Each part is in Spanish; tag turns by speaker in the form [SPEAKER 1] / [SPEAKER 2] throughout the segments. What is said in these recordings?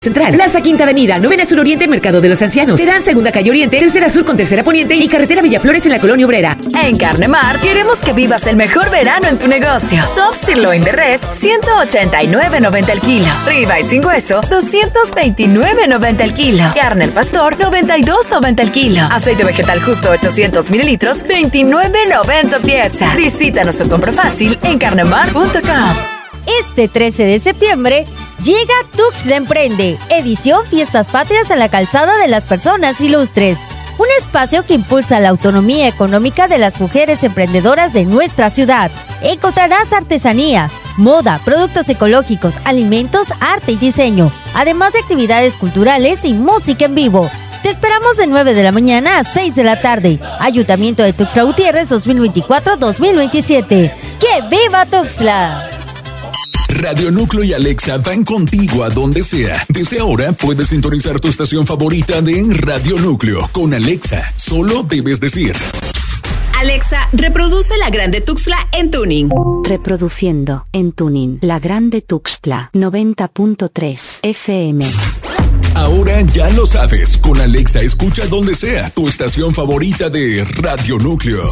[SPEAKER 1] Central, Plaza Quinta Avenida, Novena Sur Oriente, Mercado de los Ancianos, Terán Segunda Calle Oriente, Tercera Sur con Tercera Poniente y Carretera Villaflores en la Colonia Obrera.
[SPEAKER 2] En Carnemar queremos que vivas el mejor verano en tu negocio. Top Sirloin de Res, $189.90 el kilo. Ribeye sin hueso, $229.90 el kilo. Carne al pastor, $92.90 el kilo. Aceite vegetal justo 800 mililitros, $29.90 pieza. Visítanos o compra fácil en carnemar.com.
[SPEAKER 3] Este 13 de septiembre llega Tuxtla Emprende, edición Fiestas Patrias a la Calzada de las Personas Ilustres. Un espacio que impulsa la autonomía económica de las mujeres emprendedoras de nuestra ciudad. Encontrarás artesanías, moda, productos ecológicos, alimentos, arte y diseño, además de actividades culturales y música en vivo. Te esperamos de 9 de la mañana a 6 de la tarde. Ayuntamiento de Tuxtla Gutiérrez 2024-2027. ¡Que viva Tuxtla!
[SPEAKER 4] Radio Núcleo y Alexa van contigo a donde sea. Desde ahora puedes sintonizar tu estación favorita de Radio Núcleo. Con Alexa, solo debes decir:
[SPEAKER 5] Alexa, reproduce La Grande Tuxtla en tuning.
[SPEAKER 6] Reproduciendo en tuning La Grande Tuxtla 90.3 FM.
[SPEAKER 4] Ahora ya lo sabes. Con Alexa escucha donde sea tu estación favorita de Radio Núcleo.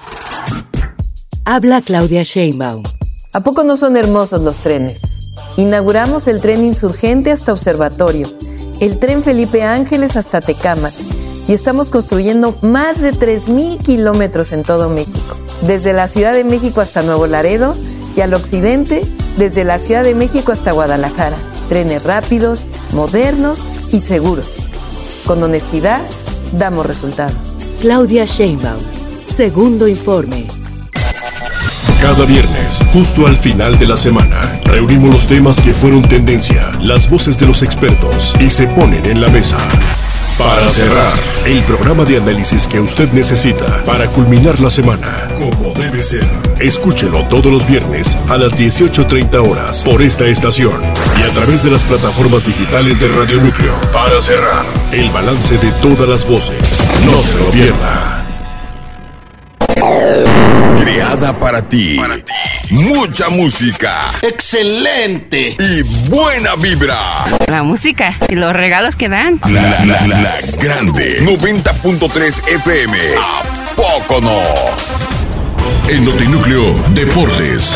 [SPEAKER 7] Habla Claudia Sheinbaum.
[SPEAKER 8] ¿A poco no son hermosos los trenes? Inauguramos el tren Insurgente hasta Observatorio, el tren Felipe Ángeles hasta Tecámac y estamos construyendo más de 3,000 kilómetros en todo México. Desde la Ciudad de México hasta Nuevo Laredo y al occidente, desde la Ciudad de México hasta Guadalajara. Trenes rápidos, modernos y seguros. Con honestidad, damos resultados.
[SPEAKER 7] Claudia Sheinbaum. Segundo informe.
[SPEAKER 9] Cada viernes, justo al final de la semana, reunimos los temas que fueron tendencia, las voces de los expertos y se ponen en la mesa. Para cerrar, el programa de análisis que usted necesita para culminar la semana, como debe ser. Escúchelo todos los viernes a las 18:30 horas por esta estación y a través de las plataformas digitales de Radio Núcleo. Para cerrar, el balance de todas las voces. No se lo pierda.
[SPEAKER 10] Creada para ti. Mucha música. Excelente. Y buena vibra.
[SPEAKER 11] La música y los regalos que dan.
[SPEAKER 10] La Grande 90.3 FM. ¿A poco no?
[SPEAKER 9] En Notinúcleo Deportes.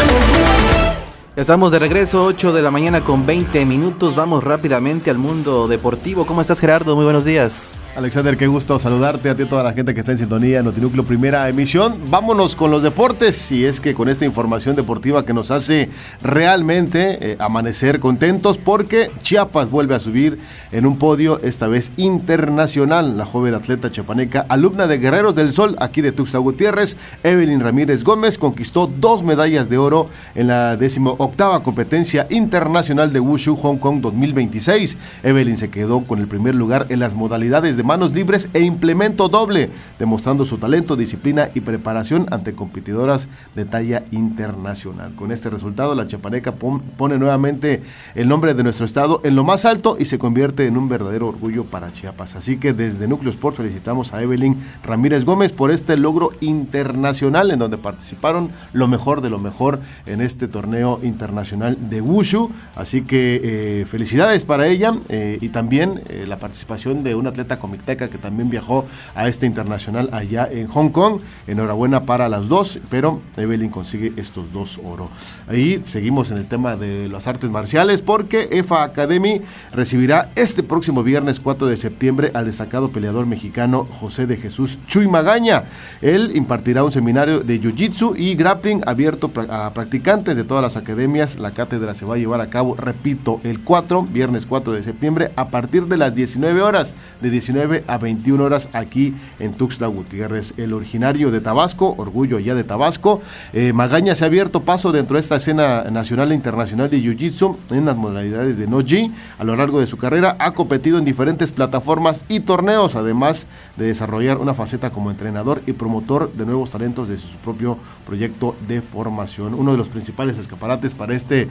[SPEAKER 12] Ya estamos de regreso, 8 de la mañana con 20 minutos. Vamos rápidamente al mundo deportivo. ¿Cómo estás, Gerardo? Muy buenos días.
[SPEAKER 13] Alexander, qué gusto saludarte a ti y a toda la gente que está en sintonía en Notinúcleo Primera Emisión. Vámonos con los deportes, y es que con esta información deportiva que nos hace realmente amanecer contentos, porque Chiapas vuelve a subir en un podio, esta vez internacional. La joven atleta chiapaneca, alumna de Guerreros del Sol, aquí de Tuxtla Gutiérrez, Evelyn Ramírez Gómez, conquistó 2 medallas de oro en la 18ª competencia internacional de Wushu Hong Kong 2026. Evelyn se quedó con el primer lugar en las modalidades de manos libres e implemento doble, demostrando su talento, disciplina y preparación ante competidoras de talla internacional. Con este resultado, la chiapaneca pone nuevamente el nombre de nuestro estado en lo más alto y se convierte en un verdadero orgullo para Chiapas. Así que desde Núcleo Sport felicitamos a Evelyn Ramírez Gómez por este logro internacional, en donde participaron lo mejor de lo mejor en este torneo internacional de Wushu. Así que felicidades para ella, y también la participación de un atleta comicteca que también viajó a este internacional allá en Hong Kong. Enhorabuena para las dos, pero Evelyn consigue estos 2 oro. Ahí seguimos en el tema de las artes marciales, porque EFA Academy recibirá este próximo viernes 4 de septiembre al destacado peleador mexicano José de Jesús Chuy Magaña. Él impartirá un seminario de jiu-jitsu y grappling abierto a practicantes de todas las academias. La cátedra se va a llevar a cabo, repito, el viernes 4 de septiembre a partir de las 19 horas, de 19 a 21 horas aquí en Tuxtla Gutiérrez. El originario de Tabasco, orgullo ya de Tabasco, Magaña se ha abierto paso dentro de esta escena nacional e internacional de jiu-jitsu en las modalidades de no-gi. A lo largo de su carrera ha competido en diferentes plataformas y torneos, además de desarrollar una faceta como entrenador y promotor de nuevos talentos de su propio proyecto de formación. Uno de los principales escaparates para este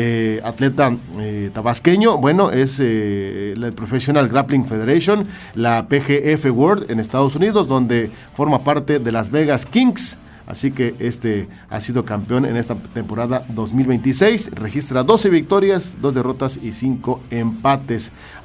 [SPEAKER 13] atleta tabasqueño, bueno, es la Professional Grappling Federation, la PGF World en Estados Unidos, donde forma parte de Las Vegas Kings, así que este ha sido campeón en esta temporada 2026, registra 12 victorias, 2 derrotas y 5 empates.